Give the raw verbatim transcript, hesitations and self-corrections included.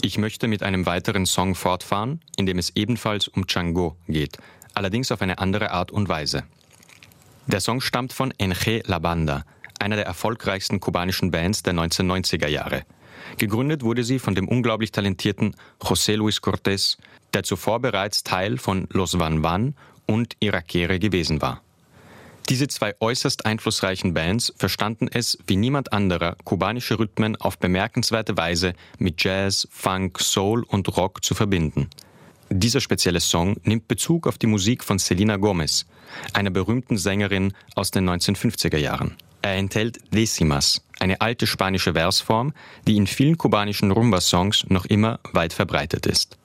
Ich möchte mit einem weiteren Song fortfahren, in dem es ebenfalls um Chango geht, allerdings auf eine andere Art und Weise. Der Song stammt von Enche La Banda, einer der erfolgreichsten kubanischen Bands der neunzehnhundertneunziger Jahre. Gegründet wurde sie von dem unglaublich talentierten José Luis Cortés, der zuvor bereits Teil von Los Van Van und Irakere gewesen war. Diese zwei äußerst einflussreichen Bands verstanden es wie niemand anderer, kubanische Rhythmen auf bemerkenswerte Weise mit Jazz, Funk, Soul und Rock zu verbinden. Dieser spezielle Song nimmt Bezug auf die Musik von Selena Gomez, einer berühmten Sängerin aus den neunzehnhundertfünfziger Jahren. Er enthält Décimas, eine alte spanische Versform, die in vielen kubanischen Rumba-Songs noch immer weit verbreitet ist.